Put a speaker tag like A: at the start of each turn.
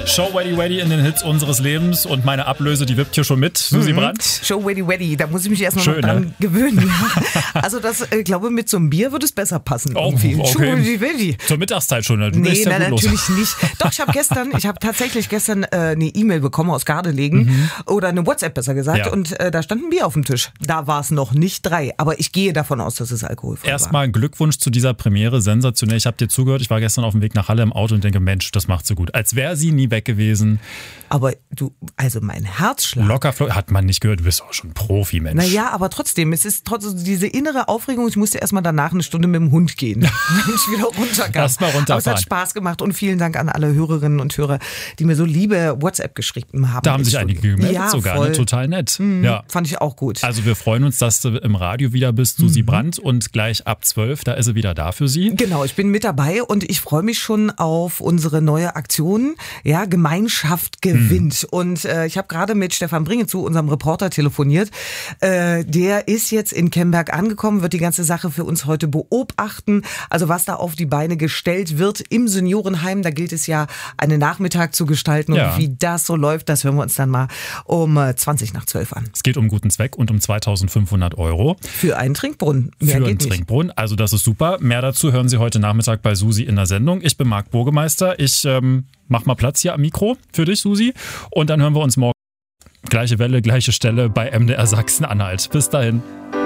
A: Show Weddy Weddy in den Hits unseres Lebens und meine Ablöse, die wippt hier schon mit. Susi Brandt.
B: Show Weddy Weddy, da muss ich mich erstmal noch dran gewöhnen. Also das, glaube mit so einem Bier würde es besser passen.
A: Oh,
B: irgendwie.
A: okay.
B: Show Weddy Weddy.
A: Zur Mittagszeit schon. Du
B: Nee,
A: ja
B: natürlich nicht. Doch, ich habe tatsächlich gestern eine E-Mail bekommen aus Gardelegen oder eine WhatsApp besser gesagt und da stand ein Bier auf dem Tisch. Da war es noch nicht 3, aber ich gehe davon aus, dass es alkoholfrei war.
A: Erstmal Glückwunsch zu dieser Premiere, sensationell. Ich habe dir zugehört, ich war gestern auf dem Weg nach Halle im Auto und denke, Mensch, das macht so gut. Als wäre sie nie weg gewesen.
B: Aber du, also mein Herzschlag.
A: Locker, hat man nicht gehört, du bist auch schon Profi, Mensch.
B: Naja, aber trotzdem, es ist trotzdem diese innere Aufregung, ich musste erstmal danach eine Stunde mit dem Hund gehen, wenn ich wieder runterkam.
A: Erstmal runterfahren.
B: Aber es hat Spaß gemacht und vielen Dank an alle Hörerinnen und Hörer, die mir so liebe WhatsApp geschrieben haben.
A: Da haben sich einige gemeldet sogar,
B: voll.
A: ne? Total nett. Ja.
B: Fand ich auch gut.
A: Also wir freuen uns, dass du im Radio wieder bist, Susi Brandt, und gleich ab 12, da ist sie wieder da für Sie.
B: Genau, ich bin mit dabei und ich freue mich schon auf unsere neue Aktion, ja, Gemeinschaft gewinnt. Und ich habe gerade mit Stefan Bringezu, unserem Reporter, telefoniert. Der ist jetzt in Kemberg angekommen, wird die ganze Sache für uns heute beobachten. Also was da auf die Beine gestellt wird im Seniorenheim, da gilt es ja, einen Nachmittag zu gestalten. Und wie das so läuft, das hören wir uns dann mal um 20 nach 12 an.
A: Es geht um guten Zweck und um 2.500 €.
B: Für einen Trinkbrunnen. Mehr
A: Für
B: geht
A: einen
B: nicht.
A: Trinkbrunnen. Also das ist super. Mehr dazu hören Sie heute Nachmittag bei Susi in der Sendung. Ich bin Marc Burgemeister. Ich mach mal Platz hier am Mikro für dich, Susi. Und dann hören wir uns morgen. Gleiche Welle, gleiche Stelle bei MDR Sachsen-Anhalt. Bis dahin.